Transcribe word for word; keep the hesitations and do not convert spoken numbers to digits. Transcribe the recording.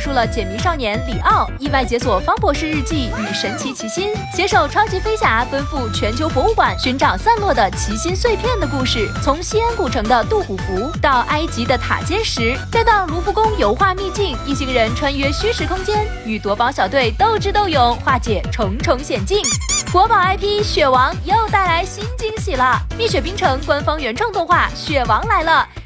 述了解谜少年里奥意外解锁方博士日记与神奇奇心，携手超级飞侠奔赴全球博物馆寻找散落的奇心碎片的故事。从西安古城的杜虎符到埃及的塔尖石，再到卢浮宫油画秘境，一行人穿越虚实空间，与夺宝小队斗智斗勇，化解重重险境。国宝 I P 雪王又带来新惊喜了！蜜雪冰城官方原创动画《雪王来了》